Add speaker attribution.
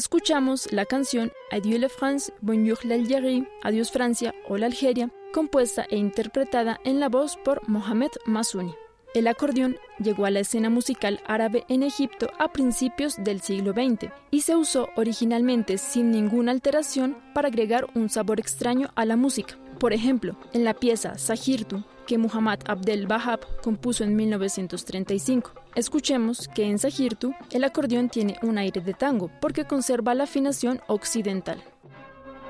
Speaker 1: Escuchamos la canción Adieu la France, Bonjour l'Algérie, Adiós Francia, Hola Algeria, compuesta e interpretada en la voz por Mohamed Massouni. El acordeón llegó a la escena musical árabe en Egipto a principios del siglo XX y se usó originalmente sin ninguna alteración para agregar un sabor extraño a la música. Por ejemplo, en la pieza Sahirtu, que Muhammad Abdel Wahab compuso en 1935. Escuchemos que en Sahirtu el acordeón tiene un aire de tango porque conserva la afinación occidental.